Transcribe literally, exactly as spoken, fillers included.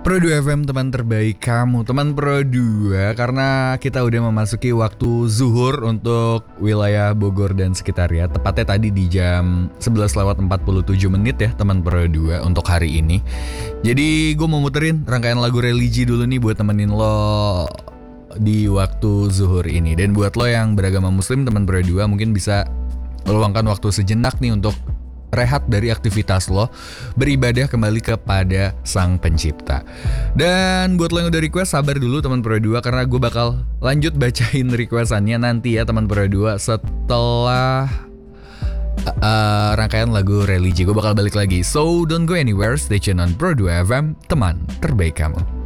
Pro dua F M, teman terbaik kamu, teman Pro dua, karena kita udah memasuki waktu zuhur untuk wilayah Bogor dan sekitarnya. Tepatnya tadi di jam sebelas lewat empat puluh tujuh menit ya teman Pro dua untuk hari ini. Jadi gue mau muterin rangkaian lagu religi dulu nih buat temenin lo di waktu zuhur ini. Dan buat lo yang beragama muslim teman Pro dua, mungkin bisa meluangkan waktu sejenak nih untuk rehat dari aktivitas lo, beribadah kembali kepada Sang Pencipta. Dan buat lo yang udah request, sabar dulu teman Pro dua, karena gue bakal lanjut bacain requestannya nanti ya teman Pro dua, setelah uh, rangkaian lagu religi. Gue bakal balik lagi. So don't go anywhere, stay tune on Pro dua F M, teman terbaik kamu.